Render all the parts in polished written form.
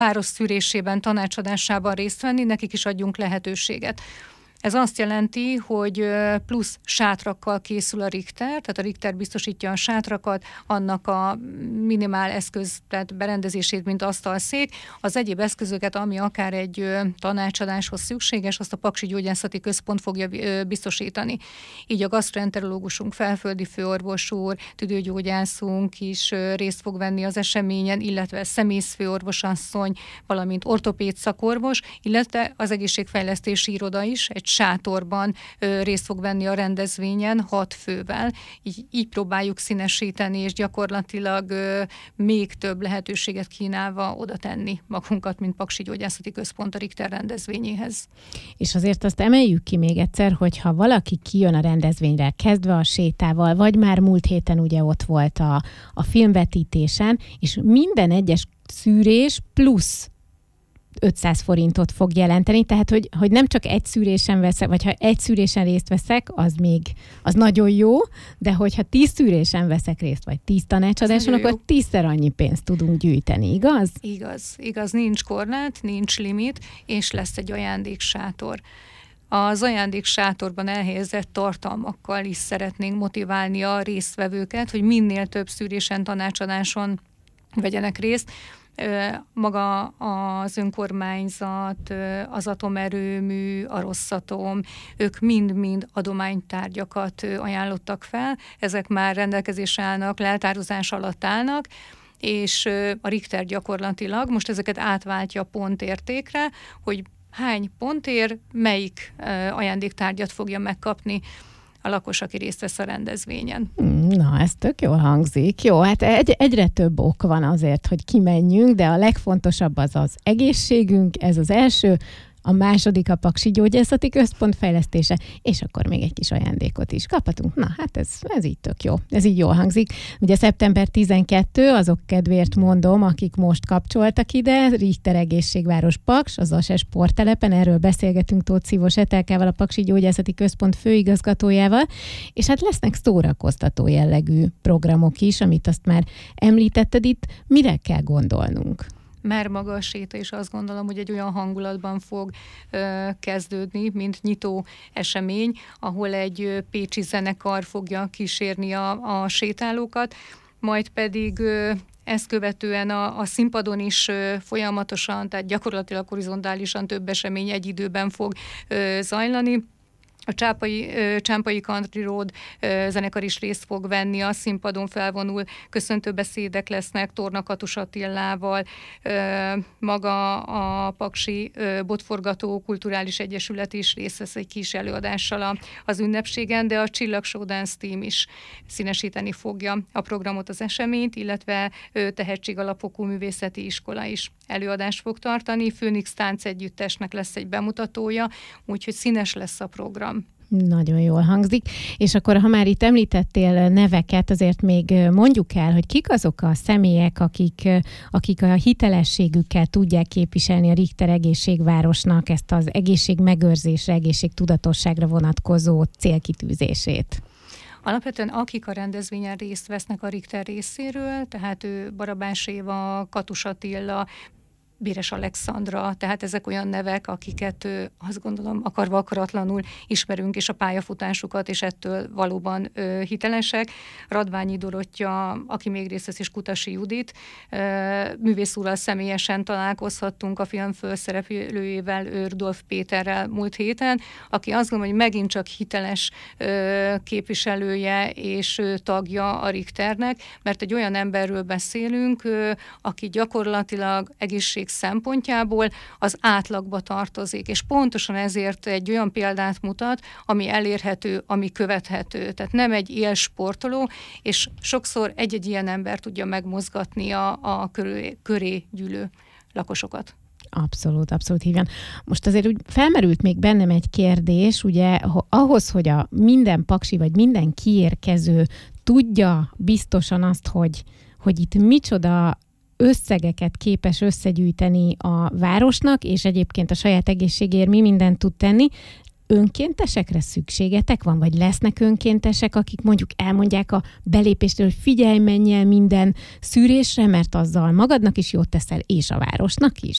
páros szűrésében, tanácsadásában részt venni, nekik is adjunk lehetőséget. Ez azt jelenti, hogy plusz sátrakkal készül a Richter, tehát a Richter biztosítja a sátrakat, annak a minimál eszköz, tehát berendezését, mint asztalszék, az egyéb eszközöket, ami akár egy tanácsadáshoz szükséges, azt a Paksi Gyógyászati Központ fogja biztosítani. Így a gasztroenterológusunk, felföldi főorvos úr, tüdőgyógyászunk is részt fog venni az eseményen, illetve szemészfőorvosasszony, valamint ortopéd szakorvos, illetve az egészségfejlesztési iroda is egy sátorban részt fog venni a rendezvényen 6 fővel. Így próbáljuk színesíteni, és gyakorlatilag még több lehetőséget kínálva oda tenni magunkat, mint Paksi Gyógyászati Központ a Richter rendezvényéhez. És azért azt emeljük ki még egyszer, hogyha valaki kijön a rendezvényre, kezdve a sétával, vagy már múlt héten ugye ott volt a filmvetítésen, és minden egyes szűrés plusz 500 forintot fog jelenteni, tehát hogy nem csak egy szűrésen veszek, vagy ha egy szűrésen részt veszek, az nagyon jó, de hogyha 10 szűrésen veszek részt, vagy 10 tanácsadáson, akkor 10-szer annyi pénzt tudunk gyűjteni, igaz? Igaz, nincs korlát, nincs limit, és lesz egy ajándéksátor. Az ajándéksátorban elhelyezett tartalmakkal is szeretnénk motiválni a résztvevőket, hogy minél több szűrésen, tanácsadáson vegyenek részt. Maga az önkormányzat, az atomerőmű, a Rosszatom, ők mind-mind adománytárgyakat ajánlottak fel, ezek már rendelkezésre állnak, leltározás alatt állnak, és a Richter gyakorlatilag most ezeket átváltja pontértékre, hogy hány pontért melyik ajándéktárgyat fogja megkapni a lakos, aki részt vesz a rendezvényen. Na, ez tök jól hangzik. Jó, hát egyre több ok van azért, hogy kimenjünk, de a legfontosabb az egészségünk, ez az első, a második a Paksi Gyógyászati Központ fejlesztése, és akkor még egy kis ajándékot is kaphatunk. Na, hát ez így tök jó. Ez így jól hangzik. Ugye szeptember 12, azok kedvéért mondom, akik most kapcsoltak ide, Richter Egészségváros Paks, az ASE sporttelepen, erről beszélgetünk Tóth Szivos Etelkával, a Paksi Gyógyászati Központ főigazgatójával, és hát lesznek szórakoztató jellegű programok is, amit azt már említetted itt. Mire kell gondolnunk? Már maga a séta is azt gondolom, hogy egy olyan hangulatban fog kezdődni, mint nyitó esemény, ahol egy pécsi zenekar fogja kísérni a sétálókat, majd pedig ezt követően a színpadon is folyamatosan, tehát gyakorlatilag horizontálisan több esemény egy időben fog zajlani. A Csámpai Country Road zenekar is részt fog venni, a színpadon felvonul, köszöntőbeszédek lesznek Torna Katus Attilával, maga a Paksi Botforgató Kulturális Egyesület is részt vesz egy kis előadással az ünnepségen, de a Csillag Show Dance Team is színesíteni fogja a programot, az eseményt, illetve Tehetségalapokú Művészeti Iskola is előadást fog tartani, Phoenix Tánc Együttesnek lesz egy bemutatója, úgyhogy színes lesz a program. Nagyon jól hangzik. És akkor, ha már itt említettél neveket, azért még mondjuk el, hogy kik azok a személyek, akik a hitelességükkel tudják képviselni a Richter Egészségvárosnak ezt az egészségmegőrzésre, egészségtudatosságra vonatkozó célkitűzését. Alapvetően akik a rendezvényen részt vesznek a Richter részéről, tehát ő Barabás Éva, Katus Attila, Béres Alexandra, tehát ezek olyan nevek, akiket azt gondolom akarva akaratlanul ismerünk, és a pályafutásukat, és ettől valóban hitelesek. Radványi Dorottya, aki még részt vesz, és Kutasi Judit. Művész úrral személyesen találkozhattunk, a film főszereplőjével, Rudolf Péterrel múlt héten, aki azt gondolom, hogy megint csak hiteles képviselője és tagja a Richternek, mert egy olyan emberről beszélünk, aki gyakorlatilag egészség szempontjából az átlagba tartozik, és pontosan ezért egy olyan példát mutat, ami elérhető, ami követhető. Tehát nem egy élsportoló, és sokszor egy-egy ilyen ember tudja megmozgatni a köré gyűlő lakosokat. Abszolút hívjan. Most azért úgy felmerült még bennem egy kérdés, ugye ahhoz, hogy a minden paksi, vagy minden kiérkező tudja biztosan azt, hogy itt micsoda összegeket képes összegyűjteni a városnak, és egyébként a saját egészségért mi mindent tud tenni, önkéntesekre szükségetek van, vagy lesznek önkéntesek, akik mondjuk elmondják a belépéstől, hogy figyelj, menj el minden szűrésre, mert azzal magadnak is jót teszel, és a városnak is?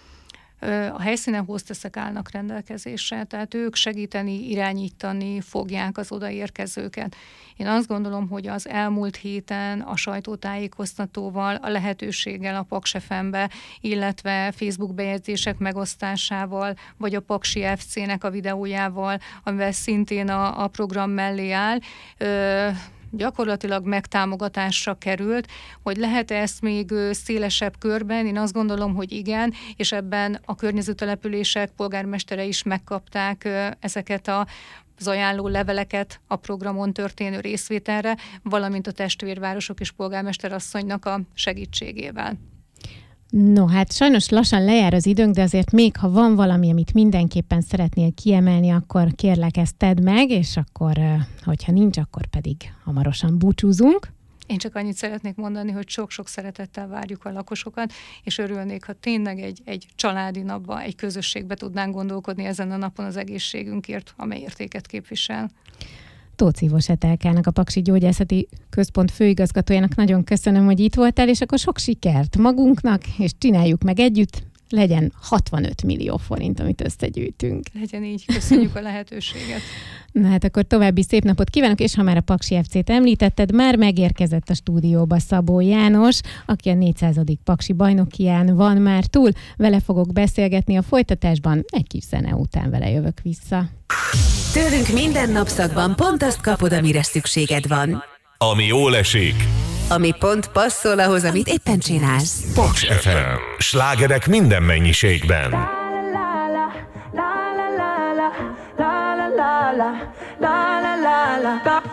A helyszínen hosteszek állnak rendelkezésre, tehát ők segíteni, irányítani fogják az odaérkezőket. Én azt gondolom, hogy az elmúlt héten a sajtótájékoztatóval, a lehetőséggel a Paks FM-be, illetve Facebook bejegyzések megosztásával, vagy a Paksi FC-nek a videójával, amivel szintén a program mellé áll, gyakorlatilag megtámogatásra került, hogy lehet-e ezt még szélesebb körben? Én azt gondolom, hogy igen, és ebben a környező települések polgármestere is megkapták ezeket az ajánló leveleket a programon történő részvételre, valamint a testvérvárosok és polgármesterasszonynak a segítségével. No, hát sajnos lassan lejár az időnk, de azért még, ha van valami, amit mindenképpen szeretnél kiemelni, akkor kérlek, ezt tedd meg, és akkor, hogyha nincs, akkor pedig hamarosan búcsúzunk. Én csak annyit szeretnék mondani, hogy sok-sok szeretettel várjuk a lakosokat, és örülnék, ha tényleg egy családi napba, egy közösségbe tudnánk gondolkodni ezen a napon az egészségünkért, amely értéket képvisel. Tóth Szilvos Etelkának, a Paksi Gyógyászati Központ főigazgatójának nagyon köszönöm, hogy itt voltál, és akkor sok sikert magunknak, és csináljuk meg együtt, legyen 65 millió forint, amit összegyűjtünk. Legyen így, köszönjük a lehetőséget. Na hát akkor további szép napot kívánok, és ha már a Paksi FC-t említetted, már megérkezett a stúdióba Szabó János, aki a 400. Paksi bajnokián van már túl. Vele fogok beszélgetni a folytatásban, egy kis zene után vele jövök vissza. Tőlünk minden napszakban pont azt kapod, amire szükséged van. Ami jól esik. Ami pont passzol ahhoz, amit éppen csinálsz. Paks FM. Slágerek minden mennyiségben. La la la la la la la la la la la la.